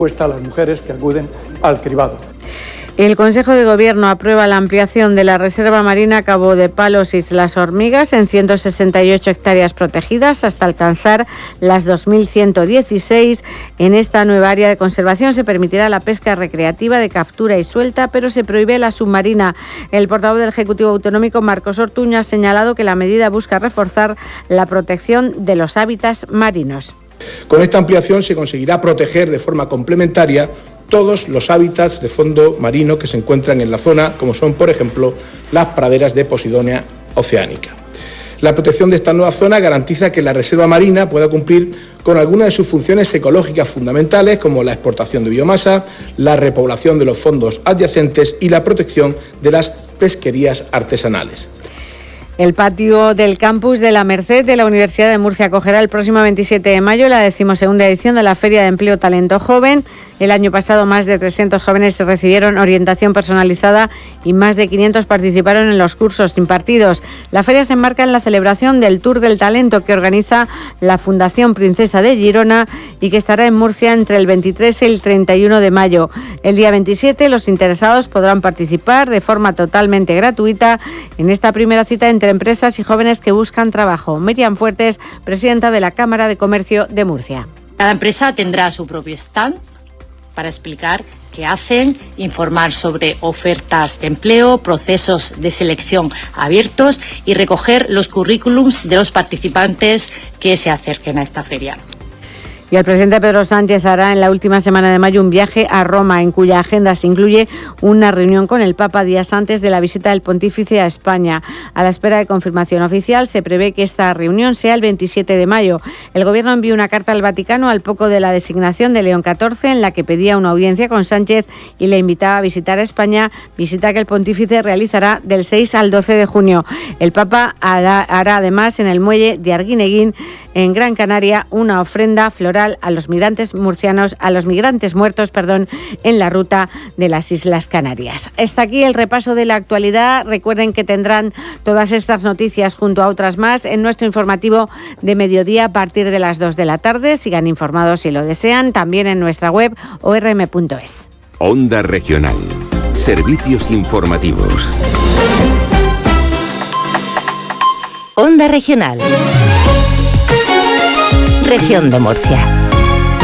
a las mujeres que acuden al cribado. El Consejo de Gobierno aprueba la ampliación de la Reserva Marina Cabo de Palos Islas Hormigas en 168 hectáreas protegidas hasta alcanzar las 2.116. En esta nueva área de conservación se permitirá la pesca recreativa de captura y suelta, pero se prohíbe la submarina. El portavoz del Ejecutivo Autonómico, Marcos Ortuño, ha señalado que la medida busca reforzar la protección de los hábitats marinos. Con esta ampliación se conseguirá proteger de forma complementaria todos los hábitats de fondo marino que se encuentran en la zona, como son, por ejemplo, las praderas de Posidonia oceánica. La protección de esta nueva zona garantiza que la reserva marina pueda cumplir con algunas de sus funciones ecológicas fundamentales, como la exportación de biomasa, la repoblación de los fondos adyacentes y la protección de las pesquerías artesanales. El patio del campus de la Merced de la Universidad de Murcia acogerá el próximo 27 de mayo la 12ª edición de la Feria de Empleo Talento Joven. El año pasado más de 300 jóvenes recibieron orientación personalizada y más de 500 participaron en los cursos impartidos. La feria se enmarca en la celebración del Tour del Talento que organiza la Fundación Princesa de Girona y que estará en Murcia entre el 23 y el 31 de mayo. El día 27 los interesados podrán participar de forma totalmente gratuita en esta primera cita entre empresas y jóvenes que buscan trabajo. Miriam Fuertes, presidenta de la Cámara de Comercio de Murcia. Cada empresa tendrá su propio stand para explicar qué hacen, informar sobre ofertas de empleo, procesos de selección abiertos y recoger los currículums de los participantes que se acerquen a esta feria. Y el presidente Pedro Sánchez hará en la última semana de mayo un viaje a Roma, en cuya agenda se incluye una reunión con el Papa días antes de la visita del Pontífice a España. A la espera de confirmación oficial, se prevé que esta reunión sea el 27 de mayo. El Gobierno envió una carta al Vaticano al poco de la designación de León XIV, en la que pedía una audiencia con Sánchez y le invitaba a visitar España, visita que el Pontífice realizará del 6 al 12 de junio. El Papa hará además en el muelle de Arguineguín, en Gran Canaria, una ofrenda floral a los migrantes muertos, en la ruta de las Islas Canarias. Hasta aquí el repaso de la actualidad. Recuerden que tendrán todas estas noticias junto a otras más en nuestro informativo de mediodía a partir de las 2 de la tarde. Sigan informados si lo desean, también en nuestra web orm.es. Onda Regional. Servicios informativos. Onda Regional. Región de Murcia.